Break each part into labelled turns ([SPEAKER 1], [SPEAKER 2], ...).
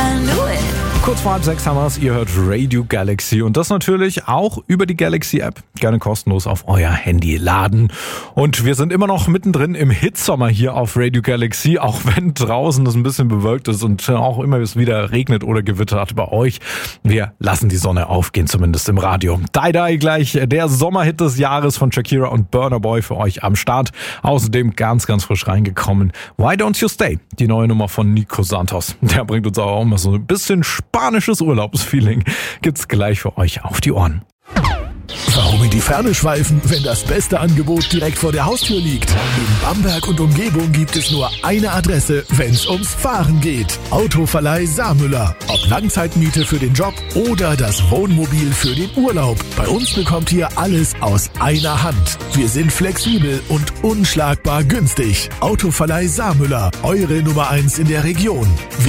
[SPEAKER 1] I knew it.
[SPEAKER 2] Kurz vor 5:30 haben wir es. Ihr hört Radio Galaxy und das natürlich auch über die Galaxy-App. Gerne kostenlos auf euer Handy laden. Und wir sind immer noch mittendrin im Hitsommer hier auf Radio Galaxy, auch wenn draußen es ein bisschen bewölkt ist und auch immer es wieder regnet oder gewittert bei euch. Wir lassen die Sonne aufgehen, zumindest im Radio. Die Die gleich, der Sommerhit des Jahres von Shakira und Burna Boy für euch am Start. Außerdem ganz frisch reingekommen Why Don't You Stay, die neue Nummer von Nico Santos. Der bringt uns auch immer so ein bisschen spanisches Urlaubsfeeling. Gibt's gleich für euch auf die Ohren.
[SPEAKER 3] Warum in die Ferne schweifen, wenn das beste Angebot direkt vor der Haustür liegt? In Bamberg und Umgebung gibt es nur eine Adresse, wenn's ums Fahren geht. Autoverleih Saarmüller. Ob Langzeitmiete für den Job oder das Wohnmobil für den Urlaub. Bei uns bekommt ihr alles aus einer Hand. Wir sind flexibel und unschlagbar günstig. Autoverleih Saarmüller. Eure Nummer 1 in der Region.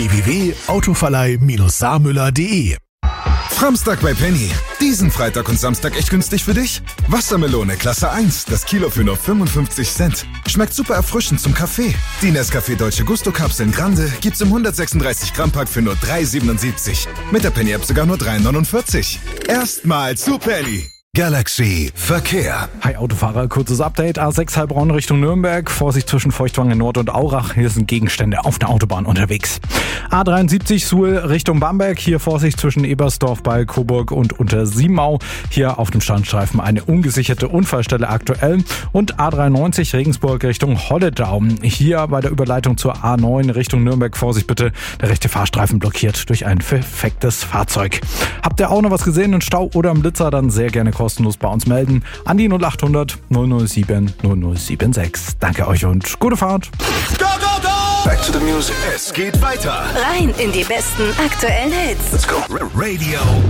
[SPEAKER 3] www.autoverleih-saarmüller.de.
[SPEAKER 4] Samstag bei Penny. Diesen Freitag und Samstag echt günstig für dich? Wassermelone Klasse 1, das Kilo für nur 55 Cent. Schmeckt super erfrischend zum Kaffee. Die Nescafé Dolce Gusto Kapseln Grande gibt's im 136 Gramm Pack für nur 3,77. Mit der Penny App sogar nur 3,49. Erstmal zu Penny. Galaxy Verkehr.
[SPEAKER 2] Hi Autofahrer, kurzes Update. A6 Heilbronn Richtung Nürnberg. Vorsicht zwischen Feuchtwangen Nord und Aurach. Hier sind Gegenstände auf der Autobahn unterwegs. A73 Suhl Richtung Bamberg. Hier Vorsicht zwischen Ebersdorf bei Coburg und Untersiemau. Hier auf dem Standstreifen eine ungesicherte Unfallstelle aktuell. Und A93 Regensburg Richtung Holledau. Hier bei der Überleitung zur A9 Richtung Nürnberg. Vorsicht bitte, der rechte Fahrstreifen blockiert durch ein verfecktes Fahrzeug. Habt ihr auch noch was gesehen, einen Stau oder einen Blitzer, dann sehr gerne kostenlos bei uns melden. An die 0800 007 0076. Danke euch und gute Fahrt.
[SPEAKER 4] Go, go, go! Back to the music. Es geht weiter.
[SPEAKER 1] Rein in die besten aktuellen Hits.
[SPEAKER 4] Let's go. Radio